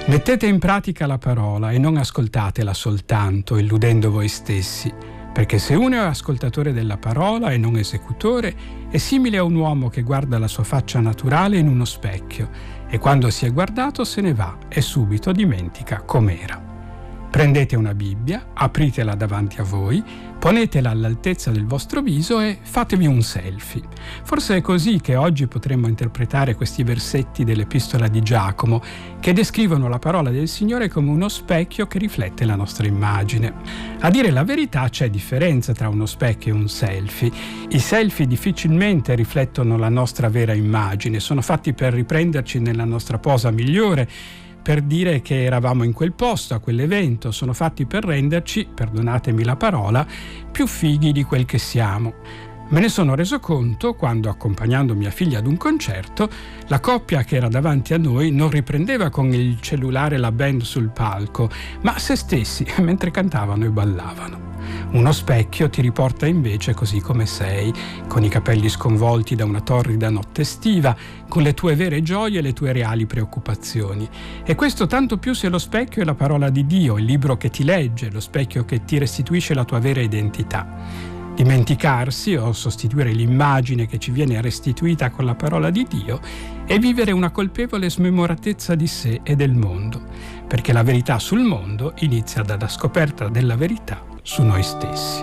Mettete in pratica la parola e non ascoltatela soltanto, illudendo voi stessi, perché se uno è ascoltatore della parola e non esecutore, è simile a un uomo che guarda la sua faccia naturale in uno specchio e quando si è guardato se ne va e subito dimentica com'era. Prendete una Bibbia, apritela davanti a voi, ponetela all'altezza del vostro viso e fatevi un selfie. Forse è così che oggi potremmo interpretare questi versetti dell'Epistola di Giacomo, che descrivono la parola del Signore come uno specchio che riflette la nostra immagine. A dire la verità c'è differenza tra uno specchio e un selfie. I selfie difficilmente riflettono la nostra vera immagine, sono fatti per riprenderci nella nostra posa migliore, per dire che eravamo in quel posto, a quell'evento, sono fatti per renderci, perdonatemi la parola, più fighi di quel che siamo. Me ne sono reso conto quando, accompagnando mia figlia ad un concerto, la coppia che era davanti a noi non riprendeva con il cellulare la band sul palco, ma se stessi mentre cantavano e ballavano. Uno specchio ti riporta invece così come sei, con i capelli sconvolti da una torrida notte estiva, con le tue vere gioie e le tue reali preoccupazioni. E questo tanto più se lo specchio è la parola di Dio, il libro che ti legge, lo specchio che ti restituisce la tua vera identità. Dimenticarsi o sostituire l'immagine che ci viene restituita con la parola di Dio è vivere una colpevole smemoratezza di sé e del mondo, perché la verità sul mondo inizia dalla scoperta della verità su noi stessi.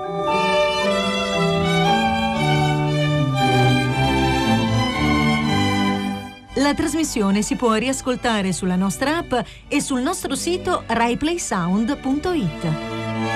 La trasmissione si può riascoltare sulla nostra app e sul nostro sito raiplaysound.it.